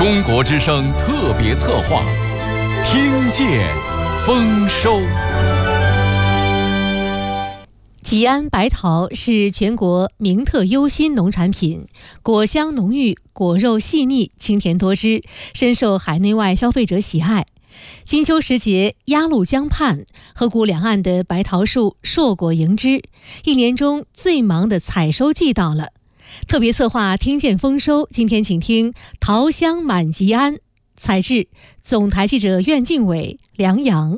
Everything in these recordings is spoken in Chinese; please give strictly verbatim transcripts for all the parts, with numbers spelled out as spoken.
中国之声特别策划，听见丰收。 吉安白桃是全国名特优新农产品，果香浓郁，果肉细腻，清甜多汁，深受海内外消费者喜爱。金秋时节，鸭绿江畔，河谷两岸的白桃树硕果盈枝，一年中最忙的采收季到了。特别策划听见丰收，今天请听桃香满吉安，采制总台记者苑敬伟、梁阳。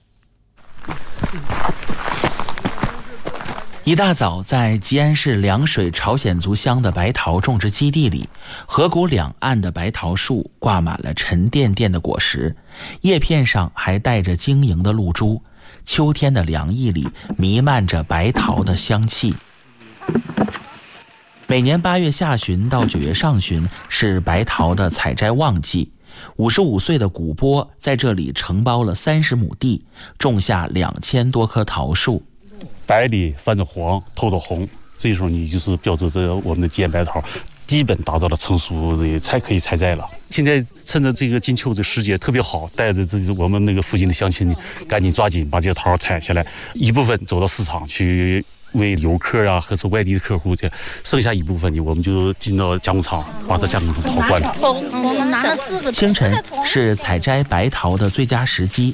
一大早，在吉安市凉水朝鲜族乡的白桃种植基地里，河谷两岸的白桃树挂满了沉甸甸的果实，叶片上还带着晶莹的露珠。秋天的凉意里弥漫着白桃的香气。每年八月下旬到九月上旬是白桃的采摘旺季。五十五岁的古波在这里承包了三十亩地，种下两千多棵桃树。 白里泛着黄，透着红，这时候你就是标志着我们的吉安白桃基本达到了成熟的才可以采摘了。现在趁着这个金秋的时节特别好，带着这我们那个附近的乡亲赶紧抓紧把这个桃采下来，一部分走到市场去为游客啊，或是外地的客户去，剩下一部分呢，我们就进到加工厂，把它加工成桃罐。 清晨是采摘白桃的最佳时机，